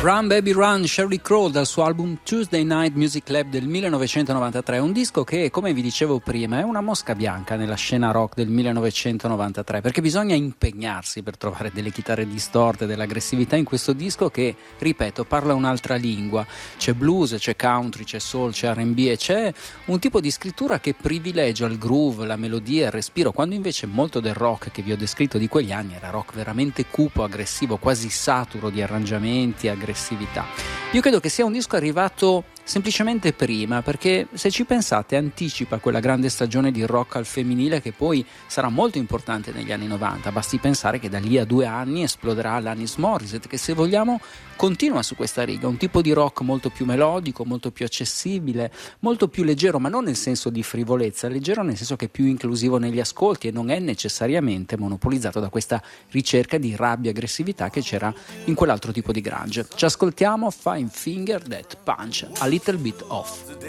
Run Baby Run, Sheryl Crow, dal suo album Tuesday Night Music Club del 1993, un disco che, come vi dicevo prima, è una mosca bianca nella scena rock del 1993, perché bisogna impegnarsi per trovare delle chitarre distorte, dell'aggressività in questo disco che, ripeto, parla un'altra lingua. C'è blues, c'è country, c'è soul, c'è R&B e c'è un tipo di scrittura che privilegia il groove, la melodia e il respiro, quando invece molto del rock che vi ho descritto di quegli anni era rock veramente cupo, aggressivo, quasi saturo di arrangiamenti, aggressività. Io credo che sia un disco arrivato semplicemente prima, perché se ci pensate anticipa quella grande stagione di rock al femminile che poi sarà molto importante negli anni 90. Basti pensare che da lì a 2 anni esploderà l'Alanis Morissette, che se vogliamo continua su questa riga, un tipo di rock molto più melodico, molto più accessibile, molto più leggero, ma non nel senso di frivolezza, leggero nel senso che è più inclusivo negli ascolti e non è necessariamente monopolizzato da questa ricerca di rabbia e aggressività che c'era in quell'altro tipo di grunge. Ci ascoltiamo Five Finger Death Punch, A Little Bit Off.